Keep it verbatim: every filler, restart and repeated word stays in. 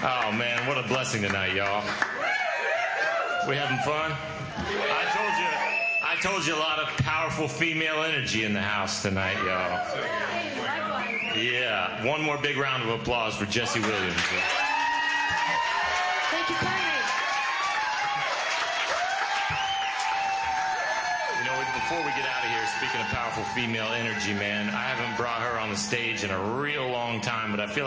Oh, man, what a blessing tonight, y'all. We having fun? I told you, I told you a lot of powerful female energy in the house tonight, y'all. Yeah, one more big round of applause for Jesse Williams. Thank you kindly. You know, before we get out of here, speaking of powerful female energy, man, I haven't brought her on the stage in a real long time, but I feel